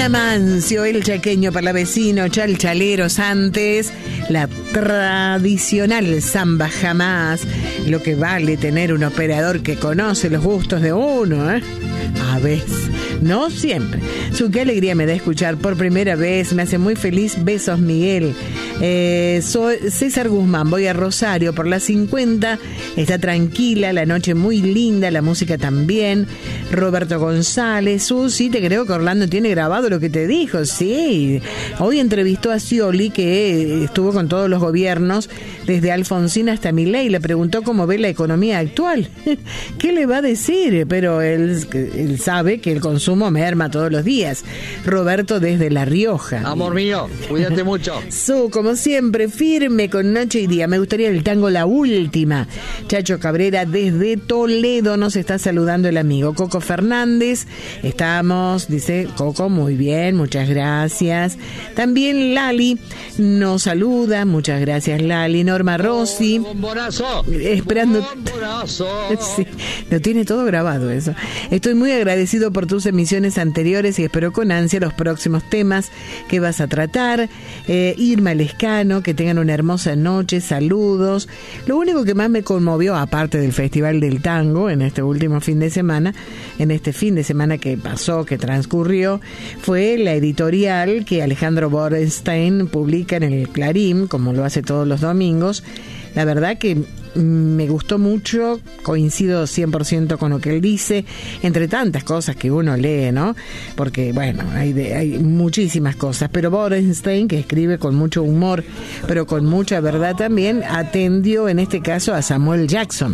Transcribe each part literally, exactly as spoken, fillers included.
Amancio, el chaqueño palavecino, chalchaleros antes, la tradicional samba jamás, lo que vale tener un operador que conoce los gustos de uno, ¿eh? A veces, no siempre. Su qué alegría me da escuchar por primera vez, me hace muy feliz. Besos, Miguel. Eh, soy César Guzmán, voy a Rosario por las cincuenta, está tranquila, la noche muy linda, la música también. Roberto González, Susi, te creo que Orlando tiene grabado lo que te dijo, sí. Hoy entrevistó a Scioli, que estuvo con todos los gobiernos, desde Alfonsín hasta Milei, le preguntó cómo ve la economía actual. ¿Qué le va a decir? Pero él, él sabe que el consumo merma todos los días. Roberto desde La Rioja. Amor mío, cuídate mucho. Su, como siempre, firme con noche y día. Me gustaría el tango La Última. Chacho Cabrera desde Toledo nos está saludando el amigo. Coco Fernández, estamos, dice Coco, muy bien, muchas gracias. También Lali nos saluda, muchas gracias Lali. Norma Rossi, oh, bombonazo, esperando. Bombonazo. Sí, lo tiene todo grabado eso. Estoy muy agradecido por tus emisiones anteriores y espero con ansia los próximos temas que vas a tratar. Eh, Irma Lescano, que tengan una hermosa noche, saludos. Lo único que más me conmovió, aparte del Festival del Tango en este último fin de semana, en este fin de semana que pasó, que transcurrió, fue la editorial que Alejandro Borenstein publica en el Clarín, como lo hace todos los domingos. La verdad que me gustó mucho, coincido cien por ciento con lo que él dice, entre tantas cosas que uno lee, ¿no? Porque, bueno, hay, de, hay muchísimas cosas, pero Borenstein, que escribe con mucho humor, pero con mucha verdad también, atendió en este caso a Samuel Jackson.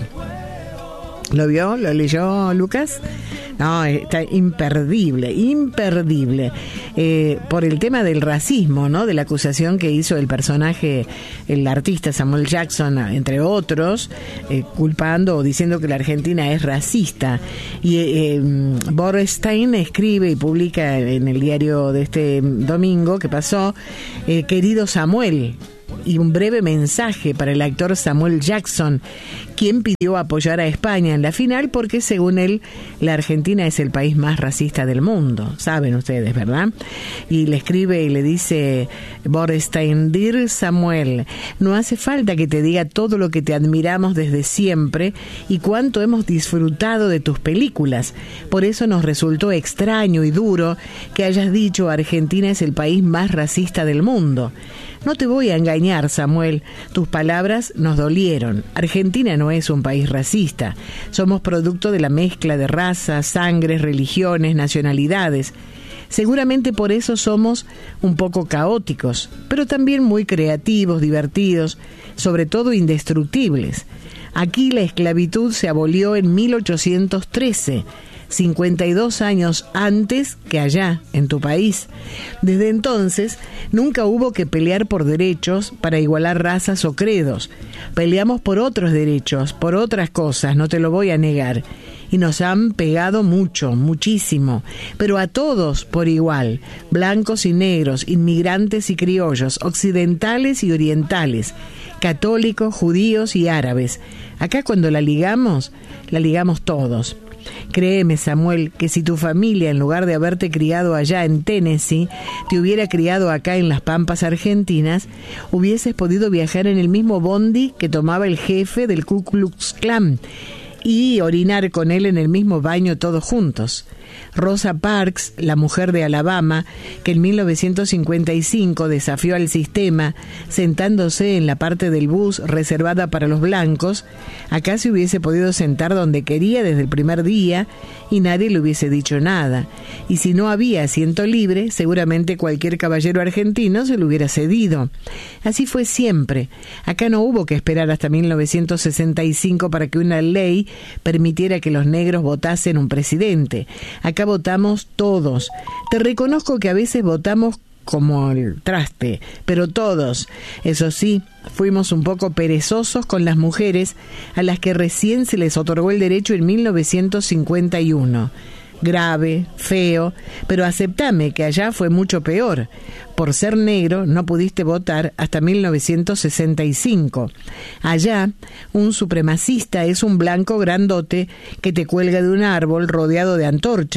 ¿Lo vio? ¿Lo leyó, Lucas? No, está imperdible, imperdible. Eh, por el tema del racismo, ¿no? De la acusación que hizo el personaje, el artista Samuel Jackson, entre otros, eh, culpando o diciendo que la Argentina es racista. Y eh, Borenstein escribe y publica en el diario de este domingo que pasó, eh, querido Samuel, y un breve mensaje para el actor Samuel Jackson, quien pidió apoyar a España en la final porque, según él, la Argentina es el país más racista del mundo. Saben ustedes, ¿verdad? Y le escribe y le dice Borenstein: Dear Samuel, no hace falta que te diga todo lo que te admiramos desde siempre y cuánto hemos disfrutado de tus películas. Por eso nos resultó extraño y duro que hayas dicho Argentina es el país más racista del mundo. No te voy a engañar, Samuel, tus palabras nos dolieron. Argentina no es un país racista. Somos producto de la mezcla de razas, sangres, religiones, nacionalidades. Seguramente por eso somos un poco caóticos, pero también muy creativos, divertidos, sobre todo indestructibles. Aquí la esclavitud se abolió en mil ochocientos trece, cincuenta y dos años antes que allá, en tu país. Desde entonces, nunca hubo que pelear por derechos para igualar razas o credos. Peleamos por otros derechos, por otras cosas, no te lo voy a negar. Y nos han pegado mucho, muchísimo, pero a todos por igual, blancos y negros, inmigrantes y criollos, occidentales y orientales, católicos, judíos y árabes. Acá cuando la ligamos, la ligamos todos. Créeme, Samuel, que si tu familia, en lugar de haberte criado allá en Tennessee, te hubiera criado acá en las Pampas argentinas, hubieses podido viajar en el mismo bondi que tomaba el jefe del Ku Klux Klan y orinar con él en el mismo baño todos juntos. Rosa Parks, la mujer de Alabama, que en mil novecientos cincuenta y cinco desafió al sistema sentándose en la parte del bus reservada para los blancos, acá se hubiese podido sentar donde quería desde el primer día y nadie le hubiese dicho nada. Y si no había asiento libre, seguramente cualquier caballero argentino se lo hubiera cedido. Así fue siempre. Acá no hubo que esperar hasta mil novecientos sesenta y cinco para que una ley permitiera que los negros votasen un presidente. Acá votamos todos. Te reconozco que a veces votamos como el traste, pero todos. Eso sí, fuimos un poco perezosos con las mujeres a las que recién se les otorgó el derecho en mil novecientos cincuenta y uno. Grave, feo, pero aceptame que allá fue mucho peor. Por ser negro no pudiste votar hasta mil novecientos sesenta y cinco. Allá, un supremacista es un blanco grandote que te cuelga de un árbol rodeado de antorchas.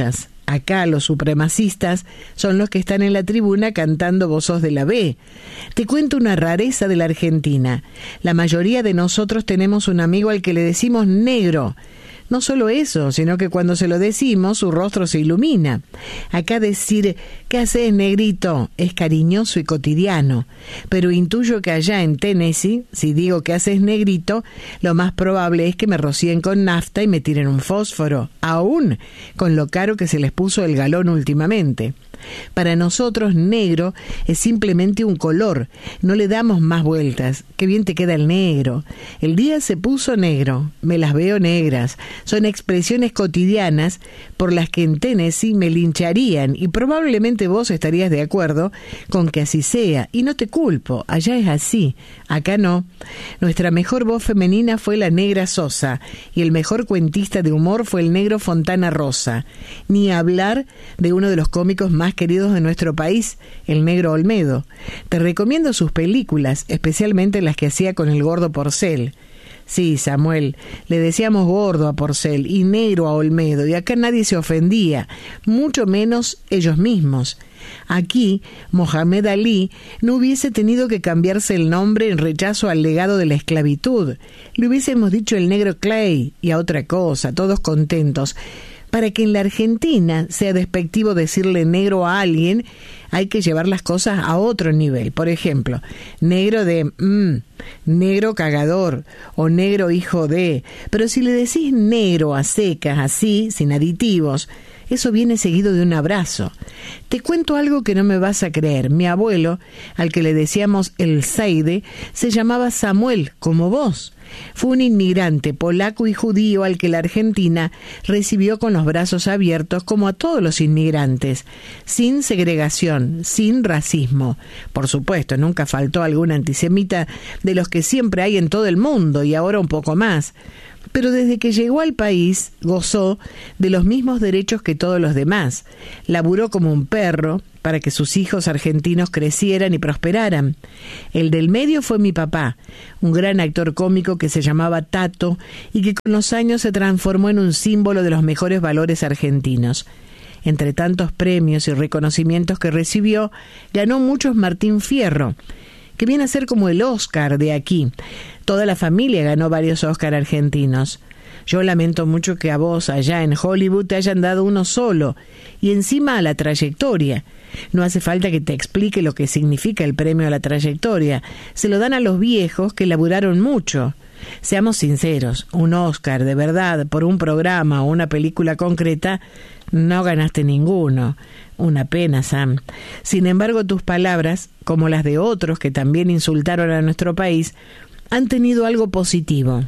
Acá los supremacistas son los que están en la tribuna cantando Vos sos de la B. Te cuento una rareza de la Argentina. La mayoría de nosotros tenemos un amigo al que le decimos negro. No solo eso, sino que cuando se lo decimos, su rostro se ilumina. Acá decir, ¿qué haces, negrito?, es cariñoso y cotidiano. Pero intuyo que allá en Tennessee, si digo ¿qué haces, negrito?, lo más probable es que me rocíen con nafta y me tiren un fósforo, aún con lo caro que se les puso el galón últimamente. Para nosotros, negro es simplemente un color. No le damos más vueltas. Qué bien te queda el negro. El día se puso negro. Me las veo negras. Son expresiones cotidianas por las que en Tennessee me lincharían, y probablemente vos estarías de acuerdo con que así sea. Y no te culpo. Allá es así. Acá no. Nuestra mejor voz femenina fue la negra Sosa, y el mejor cuentista de humor fue el negro Fontana Rosa. Ni hablar de uno de los cómicos más queridos de nuestro país, el negro Olmedo. Te recomiendo sus películas, especialmente las que hacía con el gordo Porcel. Sí, Samuel, le decíamos gordo a Porcel y negro a Olmedo, y acá nadie se ofendía, mucho menos ellos mismos. Aquí, Mohamed Ali no hubiese tenido que cambiarse el nombre en rechazo al legado de la esclavitud. Le hubiésemos dicho el negro Clay y a otra cosa, todos contentos. Para que en la Argentina sea despectivo decirle negro a alguien, hay que llevar las cosas a otro nivel. Por ejemplo, negro de mmm, negro cagador o negro hijo de. Pero si le decís negro a secas, así, sin aditivos, eso viene seguido de un abrazo. Te cuento algo que no me vas a creer. Mi abuelo, al que le decíamos el Seide, se llamaba Samuel, como vos. Fue un inmigrante polaco y judío al que la Argentina recibió con los brazos abiertos, como a todos los inmigrantes, sin segregación, sin racismo. Por supuesto, nunca faltó algún antisemita de los que siempre hay en todo el mundo, y ahora un poco más. Pero desde que llegó al país gozó de los mismos derechos que todos los demás. Laburó como un perro para que sus hijos argentinos crecieran y prosperaran. El del medio fue mi papá, un gran actor cómico que se llamaba Tato y que con los años se transformó en un símbolo de los mejores valores argentinos. Entre tantos premios y reconocimientos que recibió, ganó muchos Martín Fierro, que viene a ser como el Oscar de aquí. Toda la familia ganó varios Oscar argentinos. Yo lamento mucho que a vos allá en Hollywood te hayan dado uno solo, y encima a la trayectoria. No hace falta que te explique lo que significa el premio a la trayectoria. Se lo dan a los viejos que laburaron mucho. Seamos sinceros, un Oscar de verdad por un programa o una película concreta, no ganaste ninguno. Una pena, Sam. Sin embargo, tus palabras, como las de otros que también insultaron a nuestro país, han tenido algo positivo.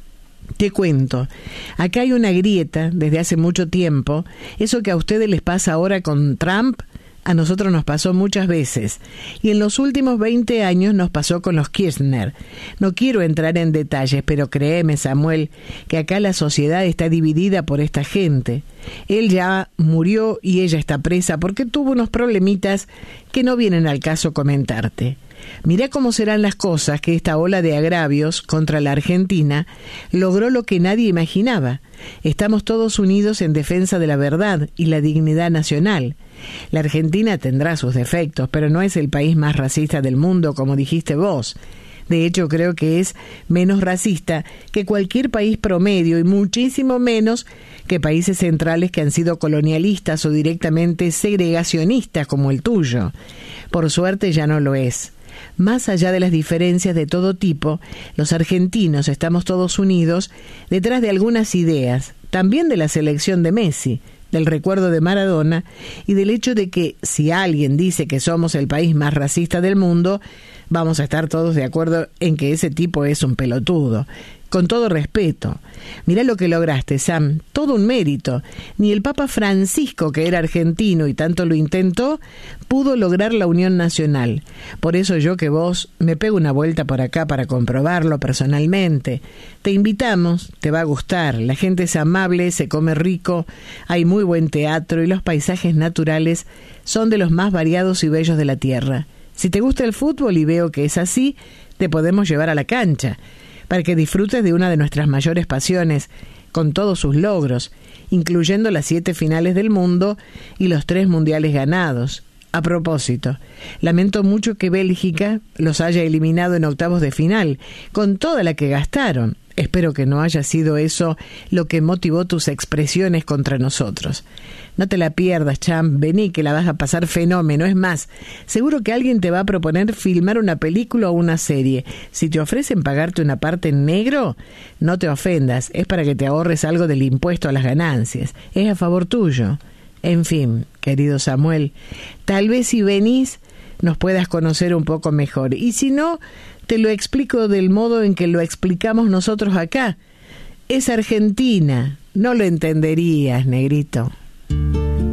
Te cuento, acá hay una grieta desde hace mucho tiempo. Eso que a ustedes les pasa ahora con Trump, a nosotros nos pasó muchas veces, y en los últimos veinte años nos pasó con los Kirchner. No quiero entrar en detalles, pero créeme, Samuel, que acá la sociedad está dividida por esta gente. Él ya murió y ella está presa porque tuvo unos problemitas que no vienen al caso comentarte. Mirá cómo serán las cosas que esta ola de agravios contra la Argentina logró lo que nadie imaginaba. Estamos todos unidos en defensa de la verdad y la dignidad nacional. La Argentina tendrá sus defectos, pero no es el país más racista del mundo, como dijiste vos. De hecho, creo que es menos racista que cualquier país promedio y muchísimo menos que países centrales que han sido colonialistas o directamente segregacionistas como el tuyo. Por suerte ya no lo es. Más allá de las diferencias de todo tipo, los argentinos estamos todos unidos detrás de algunas ideas, también de la selección de Messi, del recuerdo de Maradona y del hecho de que si alguien dice que somos el país más racista del mundo, vamos a estar todos de acuerdo en que ese tipo es un pelotudo. Con todo respeto. Mirá lo que lograste, Sam. Todo un mérito. Ni el Papa Francisco, que era argentino y tanto lo intentó, pudo lograr la unión nacional. Por eso yo que vos me pego una vuelta por acá para comprobarlo personalmente. Te invitamos, te va a gustar. La gente es amable, se come rico, hay muy buen teatro y los paisajes naturales son de los más variados y bellos de la tierra. Si te gusta el fútbol y veo que es así, te podemos llevar a la cancha, para que disfrutes de una de nuestras mayores pasiones, con todos sus logros, incluyendo las siete finales del mundo y los tres mundiales ganados. A propósito, lamento mucho que Bélgica los haya eliminado en octavos de final, con toda la que gastaron. Espero que no haya sido eso lo que motivó tus expresiones contra nosotros. No te la pierdas, Champ, vení que la vas a pasar fenómeno. Es más, seguro que alguien te va a proponer filmar una película o una serie. Si te ofrecen pagarte una parte en negro, no te ofendas, es para que te ahorres algo del impuesto a las ganancias. Es a favor tuyo. En fin, querido Samuel, tal vez si venís nos puedas conocer un poco mejor. Y si no, te lo explico del modo en que lo explicamos nosotros acá. Es Argentina, no lo entenderías, negrito.